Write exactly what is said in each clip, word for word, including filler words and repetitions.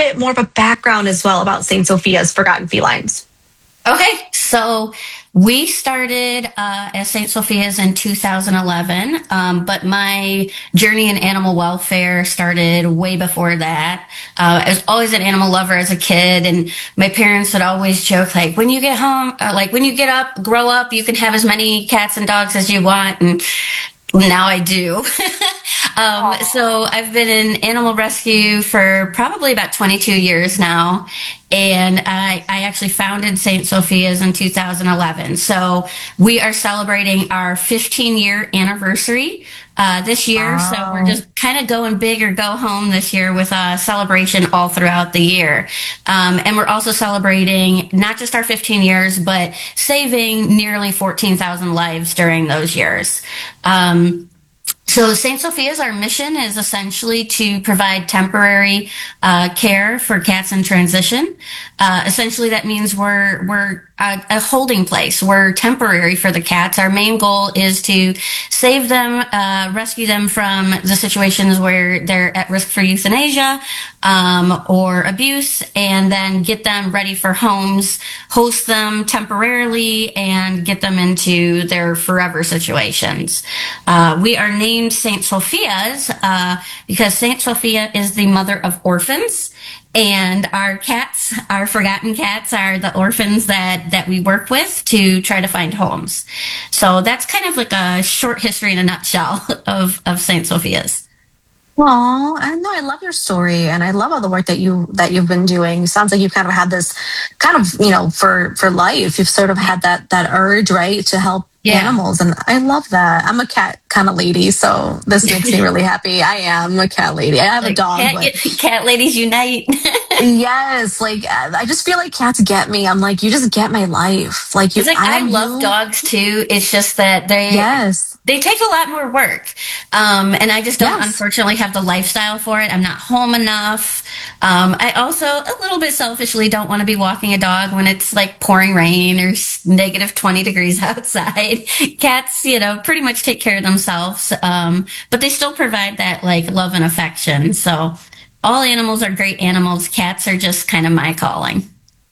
bit more of a background as well about Saint Sophia's Forgotten Felines. Okay, so we started uh, as Saint Sophia's in two thousand eleven, um, but my journey in animal welfare started way before that. Uh, I was always an animal lover as a kid, and my parents would always joke, like, when you get home, uh, like, when you get up, grow up, you can have as many cats and dogs as you want, and now I do. um, so I've been in animal rescue for probably about twenty-two years now. And I, I actually founded Saint Sophia's in two thousand eleven. So we are celebrating our fifteen year anniversary uh, this year. Wow. So we're just kind of going big or go home this year with a celebration all throughout the year. Um, and we're also celebrating not just our fifteen years, but saving nearly fourteen thousand lives during those years. Um, So Saint Sophia's, our mission is essentially to provide temporary uh, care for cats in transition. Uh, essentially, that means we're we're a, a holding place. We're temporary for the cats. Our main goal is to save them, uh, rescue them from the situations where they're at risk for euthanasia um, or abuse, and then get them ready for homes, host them temporarily, and get them into their forever situations. Uh, we are named Saint Sophia's uh, because Saint Sophia is the mother of orphans, and our cats, our forgotten cats, are the orphans that that we work with to try to find homes. So that's kind of like a short history in a nutshell of of Saint Sophia's. Well, I know I love your story, and I love all the work that you that you've been doing. Sounds like you've kind of had this kind of you know for for life. You've sort of had that that urge, right, to help Yeah. animals, and I love that. I'm a cat kind of lady, so this makes me really happy. I am a cat lady. I have a Like dog, cat, but cat ladies unite. yes, like I just feel like cats get me. I'm like, you just get my life. Like you, It's like I I am love you. dogs too. It's just that they Yes, they take a lot more work, um, and I just don't yes. unfortunately have the lifestyle for it. I'm not home enough. Um, I also a little bit selfishly don't want to be walking a dog when it's like pouring rain or s- negative twenty degrees outside. Cats, you know, pretty much take care of themselves, um, but they still provide that like love and affection. So all animals are great animals. Cats are just kind of my calling.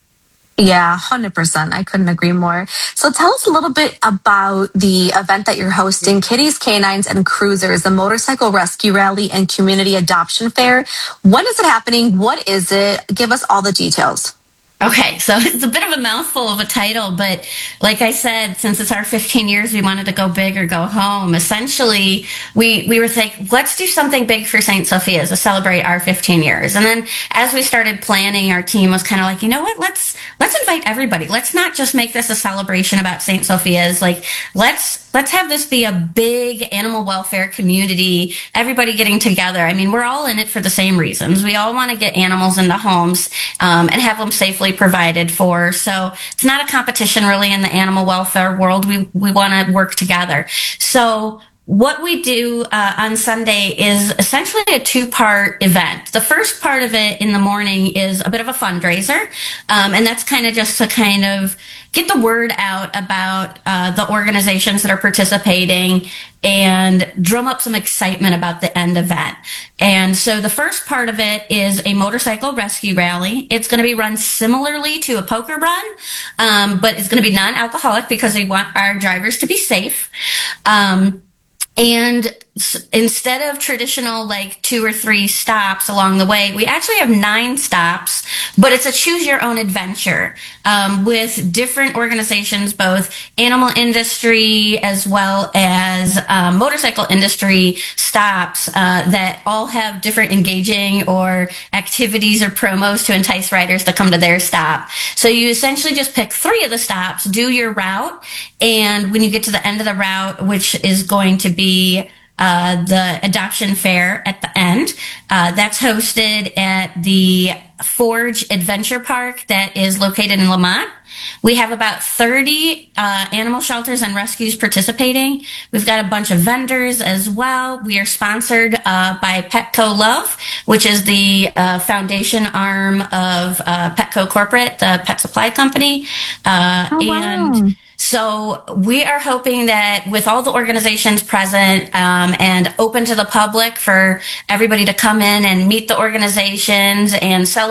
Yeah, one hundred percent. I couldn't agree more. So tell us a little bit about the event that you're hosting, Kitties, Canines, and Cruisers, the Motorcycle Rescue Rally and Community Adoption Fair. When is it happening? What is it? Give us all the details. Okay, so it's a bit of a mouthful of a title, but like I said, since it's our fifteen years, we wanted to go big or go home. Essentially, we, we were thinking, let's do something big for Saint Sophia's to celebrate our fifteen years. And then as we started planning, our team was kind of like, you know what, let's, let's invite everybody. Let's not just make this a celebration about Saint Sophia's. Like, let's, let's have this be a big animal welfare community, everybody getting together. I mean, we're all in it for the same reasons. We all want to get animals into homes, um, and have them safely provided for. So it's not a competition really in the animal welfare world. We we want to work together. So what we do uh, on Sunday is essentially a two-part event. The first part of it in the morning is a bit of a fundraiser, um, and that's kind of just to kind of get the word out about uh, the organizations that are participating and drum up some excitement about the end event. And so the first part of it is a motorcycle rescue rally. It's going to be run similarly to a poker run, um, but it's going to be non-alcoholic because we want our drivers to be safe. Um, And s- instead of traditional like two or three stops along the way, we actually have nine stops, but it's a choose your own adventure um, with different organizations, both animal industry as well as um, motorcycle industry stops uh, that all have different engaging or activities or promos to entice riders to come to their stop. So you essentially just pick three of the stops, do your route, and when you get to the end of the route, which is going to be uh, the adoption fair at the end. Uh, that's hosted at the Forge Adventure Park that is located in Lamont. We have about thirty uh, animal shelters and rescues participating. We've got a bunch of vendors as well. We are sponsored uh, by Petco Love, which is the uh, foundation arm of uh, Petco Corporate, the pet supply company. Uh, Oh, and wow. so we are hoping that with all the organizations present um, and open to the public for everybody to come in and meet the organizations and celebrate